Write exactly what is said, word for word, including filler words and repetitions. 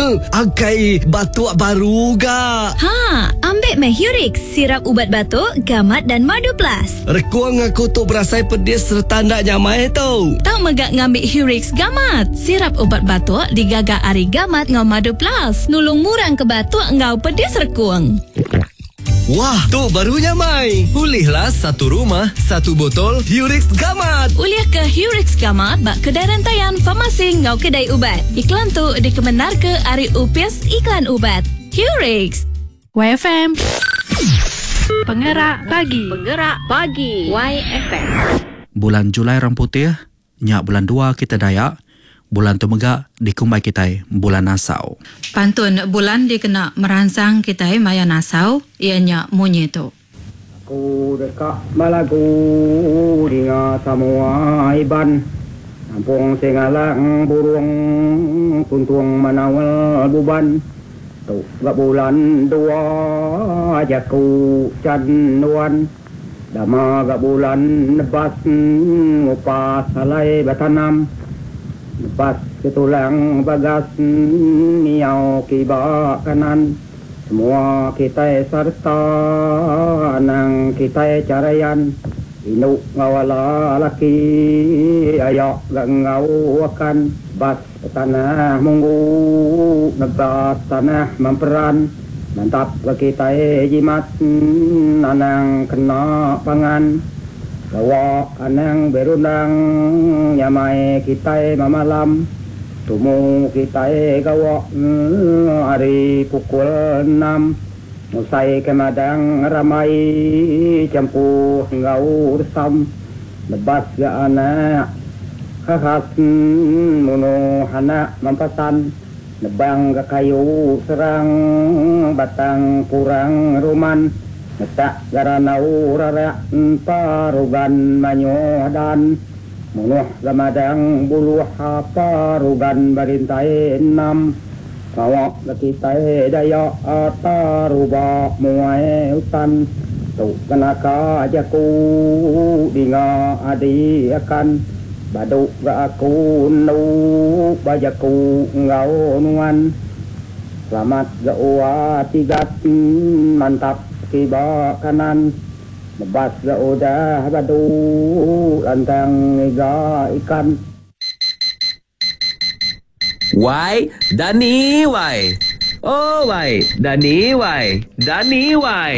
Akai batuk baru ga. Ha, ambil Mahurix, sirap ubat batuk, gamat dan madu plus. Rekuang aku tu berasai pedis serta ndak nyamai tu. Tak megak ngambil Hurix gamat. Sirap ubat batuk digagak ari gamat ngau madu plus. Nulung murang ke batuk ngau pedis rekuang. Wah, tu barunya Mai. Pulihlah satu rumah, satu botol Hurix Gamat. Uliah ke Hurix Gamat bak kedai rantaian farmasi ngau kedai ubat. Iklan tu dikebenar ke Ari Upis Iklan Ubat. Hurix. Y F M. Penggerak pagi. Penggerak pagi. Y F M. Bulan Julai Orang Putih, nyak bulan dua kita Dayak. Bulan tu megak dikumbai kita bulan Nasau. Pantun bulan dia kena merangsang kita maya Nasau, ianya munyi tu. Aku dekat Malagu dengan semua iban. Kampung Singalang burung kuntung manawal buban. Tu gak bulan dua jaku canduan. Dama gak bulan nebas ngupas salai batanam. Lepas ketulang bagas miau kiba kanan. Semua kita serta nang kita carayan. Inuk ngawala laki ayak gak ngawakan. Bas tanah munggu nebas tanah memperan. Mantap kita jimat nanang kena pangan. Bawa anang berundang nyamai kita mamalam. Tumu kita gawa hari pukul enam. Musai kemadang ramai campuh ngau resam. Lebas ga anak khas muno anak mampasan. Nebang ga kayu serang batang kurang ruman. Netak garanau rarak parugan manyodan. Munuh gamadang buluh parugan barintai enam. Kawak lakitai dayak atarubak muai hutan. Tu kenaka ajaku dinga adi akan. Baduk ga aku nu bajaku ngau nuan. Selamat ga uwa tigat mantap kiba kanan. Lebas ga udah badu lantang iga ikan. Why? Dani, why? Oh, why? Dani, why? Dani, why?